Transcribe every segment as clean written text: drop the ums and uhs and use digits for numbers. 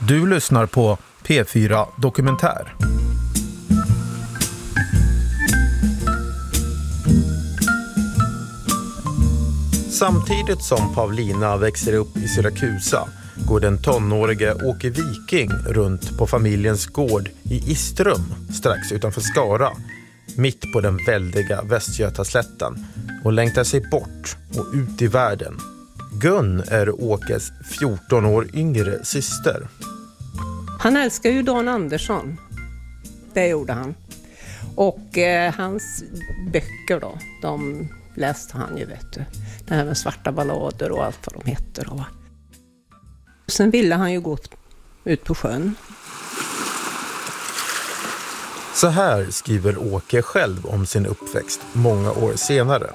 Du lyssnar på P4 Dokumentär. Samtidigt som Pavlina växer upp i Syrakusa går den tonårige Åke Viking runt på familjens gård i Istrum strax utanför Skara, mitt på den väldiga Västgötaslätten, och längtar sig bort och ut i världen. Gun är Åkes 14 år yngre syster. Han älskar ju Dan Andersson. Det gjorde han. Och hans böcker då, de läste han ju, vet du. Det här med svarta ballader och allt vad de heter. Och sen ville han ju gå ut på sjön. Så här skriver Åke själv om sin uppväxt många år senare.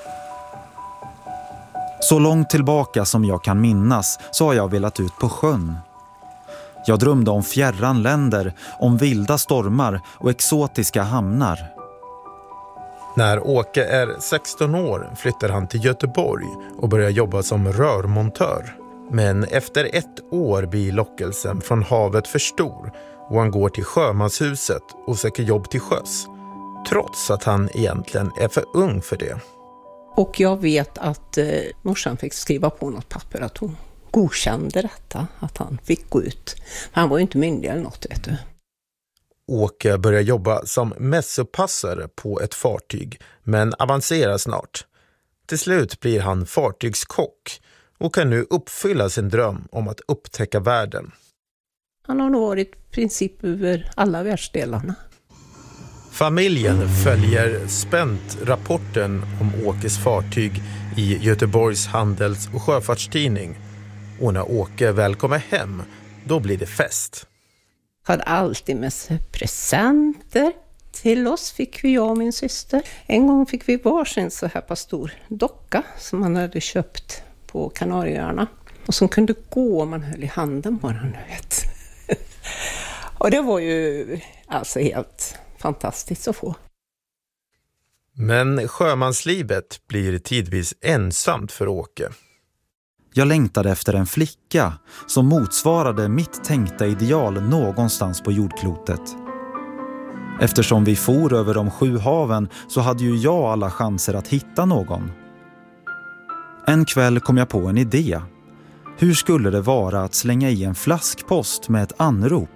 Så långt tillbaka som jag kan minnas så har jag velat ut på sjön. Jag drömde om fjärran länder, om vilda stormar och exotiska hamnar. När Åke är 16 år flyttar han till Göteborg och börjar jobba som rörmontör. Men efter 1 år blir lockelsen från havet för stor och han går till sjömanshuset och söker jobb till sjöss. Trots att han egentligen är för ung för det. Och jag vet att morsan fick skriva på något papper att hon godkände detta, att han fick gå ut. Han var ju inte myndig eller något, vet du. Åke börjar jobba som mässopassare på ett fartyg, men avancerar snart. Till slut blir han fartygskock och kan nu uppfylla sin dröm om att upptäcka världen. Han har nog varit i princip över alla världsdelarna. Familjen följer spänt rapporten om Åkes fartyg i Göteborgs handels- och sjöfartstidning. Och när Åke väl kommer hem, då blir det fest. Hade alltid med sig presenter. Till oss fick vi, jag och min syster. En gång fick vi varsin så här pass stor docka som man hade köpt på Kanarieöarna. Och som kunde gå om man höll i handen på den, vet. Och det var ju alltså helt fantastiskt att få. Men sjömanslivet blir tidvis ensamt för Åke. Jag längtade efter en flicka som motsvarade mitt tänkta ideal någonstans på jordklotet. Eftersom vi for över de 7 haven så hade ju jag alla chanser att hitta någon. En kväll kom jag på en idé. Hur skulle det vara att slänga i en flaskpost med ett anrop?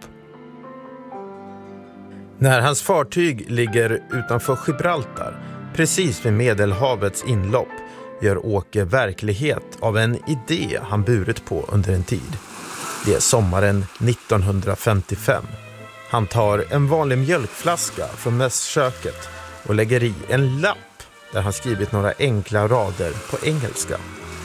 När hans fartyg ligger utanför Gibraltar, precis vid Medelhavets inlopp, gör Åke verklighet av en idé han burit på under en tid. Det är sommaren 1955. Han tar en vanlig mjölkflaska från mässköket och lägger i en lapp där han skrivit några enkla rader på engelska.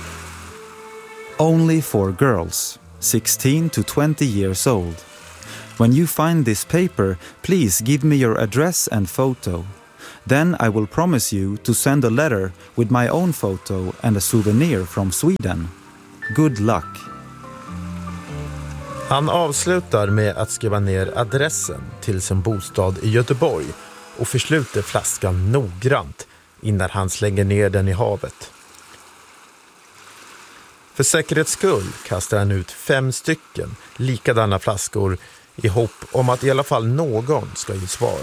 Only for girls, 16 to 20 years old. When you find this paper, please give me your address and photo. Then I will promise you to send a letter with my own photo and a souvenir from Sweden. Good luck. Han avslutar med att skriva ner adressen till sin bostad i Göteborg och försluter flaskan noggrant innan han slänger ner den i havet. För säkerhets skull kastar han ut 5 stycken likadana flaskor i hopp om att i alla fall någon ska ge svar.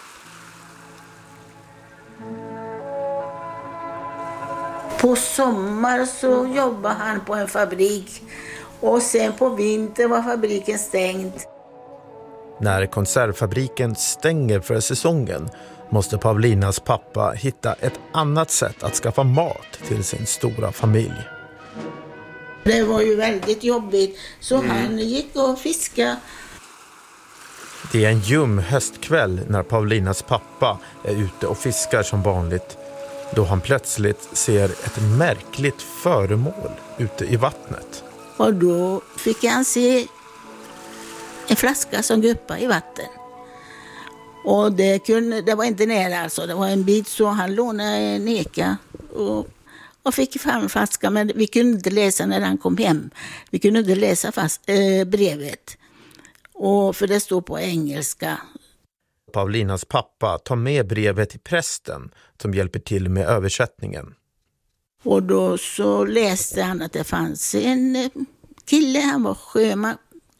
På sommar så jobbade han på en fabrik och sen på vinter var fabriken stängd. När konservfabriken stänger för säsongen måste Pavlinas pappa hitta ett annat sätt att skaffa mat till sin stora familj. Det var ju väldigt jobbigt så han gick och fiskade. Det är en ljum höstkväll när Pavlinas pappa är ute och fiskar som vanligt, då han plötsligt ser ett märkligt föremål ute i vattnet. Och då fick han se en flaska som guppade i vatten. Och det var inte nära alltså, det var en bit, så han lånade en eka och fick fram flaskan, men vi kunde inte läsa när han kom hem. Vi kunde inte läsa brevet. Och för det stod på engelska. Pavlinas pappa tar med brevet till prästen som hjälper till med översättningen. Och då så läste han att det fanns en kille, han var sjöman, kock.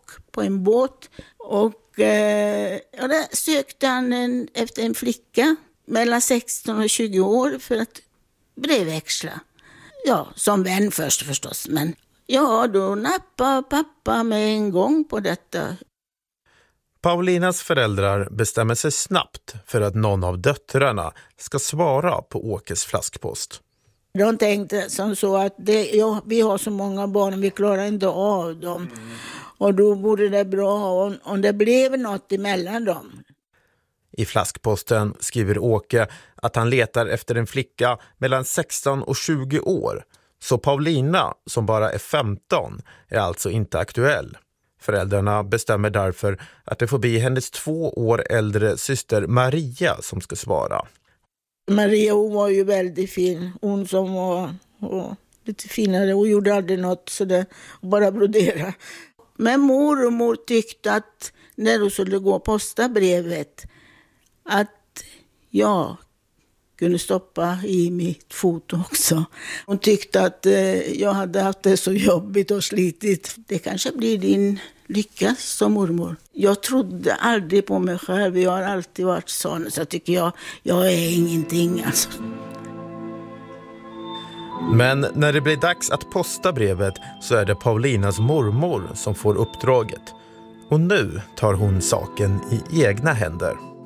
på en båt. Och där sökte han efter en flicka mellan 16 och 20 år för att brevväxla. Ja, som vän först förstås. Men ja, då nappade pappa med en gång på detta. Paulinas föräldrar bestämmer sig snabbt för att någon av döttrarna ska svara på Åkes flaskpost. De tänkte som så att vi har så många barn, vi klarar inte av dem. Och då vore det bra om det blev något emellan dem. I flaskposten skriver Åke att han letar efter en flicka mellan 16 och 20 år. Så Paulina, som bara är 15, är alltså inte aktuell. Föräldrarna bestämmer därför att det får bli hennes 2 år äldre syster Maria som ska svara. Maria, hon var ju väldigt fin. Hon som var lite finare. Hon gjorde aldrig något sådär, bara brodera. Men mormor tyckte att när hon skulle gå och posta brevet att jag kunde stoppa i mitt foto också. Hon tyckte att jag hade haft det så jobbigt och slitigt. Det kanske blir din lycka som mormor. Jag trodde aldrig på mig själv. Jag har alltid varit sån. Så tycker jag är ingenting alltså. Men när det blir dags att posta brevet så är det Paulinas mormor som får uppdraget. Och nu tar hon saken i egna händer.